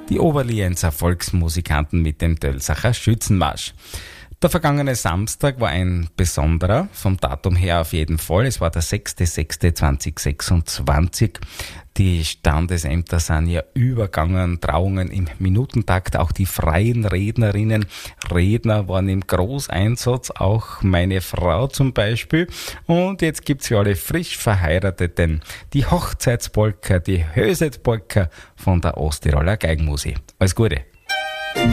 die Oberlienzer Volksmusikanten mit dem Tölsacher Schützenmarsch. Der vergangene Samstag war ein besonderer, vom Datum her auf jeden Fall. Es war der 6.6.2026. Die Standesämter sind ja übergangen, Trauungen im Minutentakt. Auch die freien Rednerinnen, Redner waren im Großeinsatz, auch meine Frau zum Beispiel. Und jetzt gibt's für alle frisch Verheirateten die Hochzeitspolka, die Hösetpolka von der Osttiroler Geigenmusik. Alles Gute!